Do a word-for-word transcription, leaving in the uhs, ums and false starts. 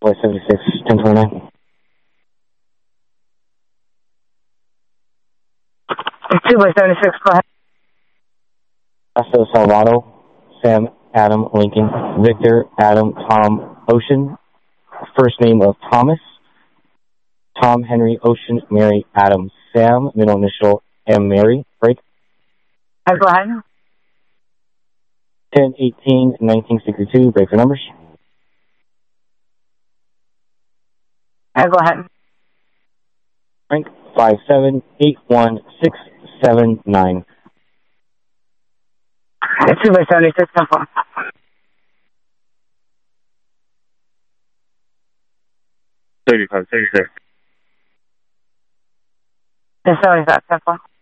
by seventy-six, ten twenty-nine. two by seventy-six, go ahead. Paso Salvado, Sam, Adam, Lincoln, Victor, Adam, Tom, Ocean. First name of Thomas. Tom, Henry, Ocean, Mary, Adam, Sam. Middle initial, M, Mary. Break. Uh, go ahead. ten eighteen nineteen sixty-two. Break for numbers. Uh, go ahead. Frank, five seven eight one six seven nine. two by seventy-six, ten four. thirty-five, thirty-six. seventy-five, ten four.